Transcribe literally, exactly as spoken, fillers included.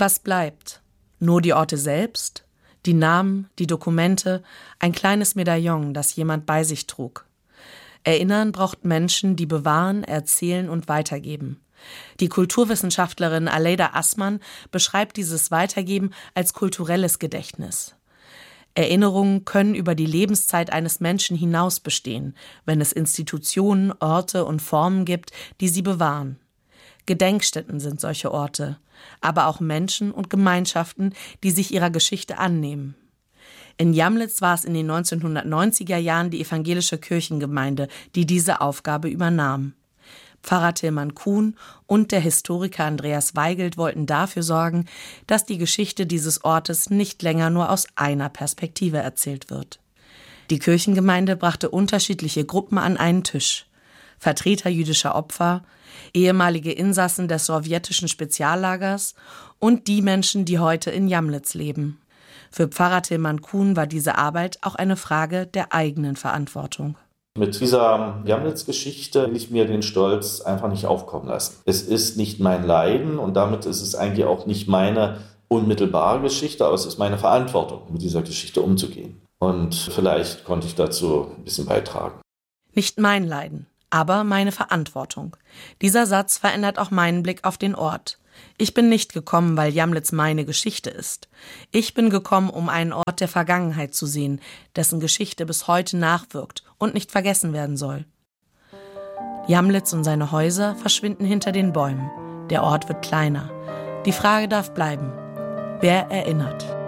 Was bleibt? Nur die Orte selbst? Die Namen, die Dokumente, ein kleines Medaillon, das jemand bei sich trug. Erinnern braucht Menschen, die bewahren, erzählen und weitergeben. Die Kulturwissenschaftlerin Aleida Assmann beschreibt dieses Weitergeben als kulturelles Gedächtnis. Erinnerungen können über die Lebenszeit eines Menschen hinaus bestehen, wenn es Institutionen, Orte und Formen gibt, die sie bewahren. Gedenkstätten sind solche Orte, aber auch Menschen und Gemeinschaften, die sich ihrer Geschichte annehmen. In Jamlitz war es in den neunzehnhundertneunziger Jahren die evangelische Kirchengemeinde, die diese Aufgabe übernahm. Pfarrer Tilman Kuhn und der Historiker Andreas Weigelt wollten dafür sorgen, dass die Geschichte dieses Ortes nicht länger nur aus einer Perspektive erzählt wird. Die Kirchengemeinde brachte unterschiedliche Gruppen an einen Tisch. Vertreter jüdischer Opfer, ehemalige Insassen des sowjetischen Speziallagers und die Menschen, die heute in Jamlitz leben. Für Pfarrer Tilman Kuhn war diese Arbeit auch eine Frage der eigenen Verantwortung. Mit dieser Jamlitz-Geschichte will ich mir den Stolz einfach nicht aufkommen lassen. Es ist nicht mein Leiden und damit ist es eigentlich auch nicht meine unmittelbare Geschichte, aber es ist meine Verantwortung, mit dieser Geschichte umzugehen. Und vielleicht konnte ich dazu ein bisschen beitragen. Nicht mein Leiden, aber meine Verantwortung. Dieser Satz verändert auch meinen Blick auf den Ort. Ich bin nicht gekommen, weil Jamlitz meine Geschichte ist. Ich bin gekommen, um einen Ort der Vergangenheit zu sehen, dessen Geschichte bis heute nachwirkt und nicht vergessen werden soll. Jamlitz und seine Häuser verschwinden hinter den Bäumen. Der Ort wird kleiner. Die Frage darf bleiben: Wer erinnert?